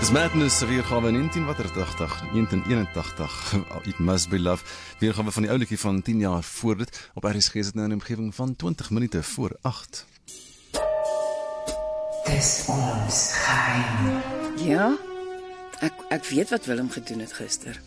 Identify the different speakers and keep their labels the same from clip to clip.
Speaker 1: Dis Madness, weergawe 1981, It Must Be Love, weergawe van die oulikie van 10 jaar voor dit, op RSG is dit nou in die omgeving van 20 minute voor 8.
Speaker 2: Dis ons geheim.
Speaker 3: Ja, ek weet wat Willem gedoen het gister.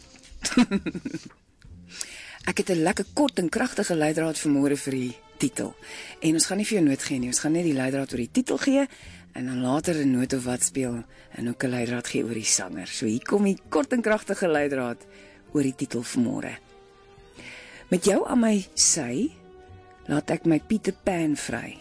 Speaker 3: Ek het 'n lekker kort en kragtige leidraad vanmôre vir die titel. En ons gaan nie vir jou noot gee nie, ons gaan net die leidraad oor die titel gee, en dan later 'n noot of wat speel, en ook 'n leidraad gee oor die sanger. So hier kom die kort en kragtige leidraad oor die titel vanmôre. Met jou aan my sy, laat ek my Peter Pan vry.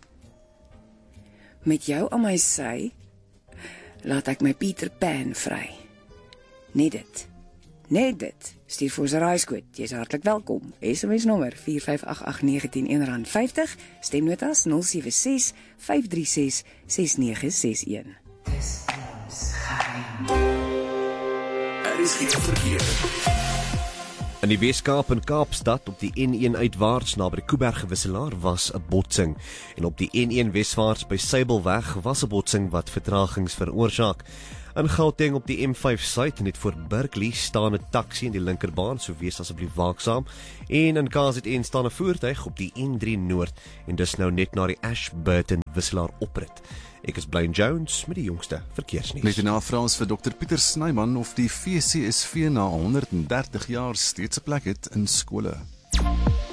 Speaker 3: Met jou aan my sy, laat ek my Peter Pan vry. Net dit. Net dit. Stuur vir ons 'n raaiskoot. Jy is hartlik welkom. SMS nommer 4588910 R50. Stemnotas 076 536 6961.
Speaker 2: Dis ons geheim.
Speaker 4: Er is geen verkeer. In die Weskaap en Kaapstad op die N1 uitwaarts na by die Kuiberg-wisselaar was 'n botsing. En op die N1 weswaarts by Seibelweg was 'n botsing wat vertragings veroorsaak. In Gauteng op die M5 Suid net voor Berkeley staan 'n taxi in die linkerbaan, so wees asseblief waaksaam. En in KZN staan 'n voertuig op die N3 Noord en dis nou net na die Ashburton wisselaar oprit. Ek is Blaine Jones met die jongste verkeersnuus.
Speaker 1: Net na vraas vir Dr. Pieter Snyman of die VCSV na 130 jaar steeds 'n plek het in skole.